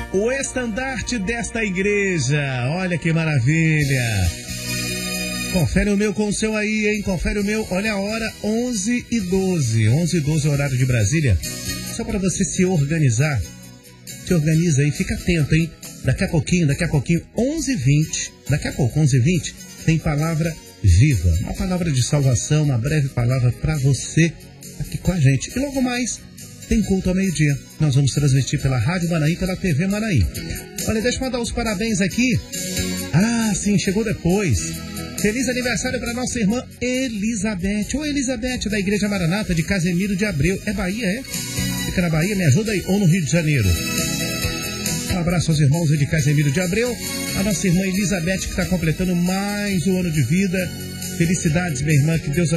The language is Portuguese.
o estandarte desta igreja. Olha que maravilha. Confere o meu com o seu aí, hein? Confere o meu. Olha a hora, 11h12. 11h12 é o horário de Brasília. Só para você se organizar. Se organiza aí, fica atento, hein? Daqui a pouquinho, 11h20. Daqui a pouco, 11h20, tem palavra viva. Uma palavra de salvação, uma breve palavra para você aqui com a gente. E logo mais, tem culto ao meio-dia. Nós vamos transmitir pela Rádio Manaim, pela TV Manaim. Olha, deixa eu mandar os parabéns aqui. Ah, sim, chegou depois. Feliz aniversário para nossa irmã Elizabeth. Ô, Elizabeth, da Igreja Maranata de Casemiro de Abreu. É Bahia, é? Fica na Bahia, me ajuda aí. Ou no Rio de Janeiro? Um abraço aos irmãos de Casemiro de Abreu. A nossa irmã Elizabeth, que está completando mais um ano de vida. Felicidades, minha irmã, que Deus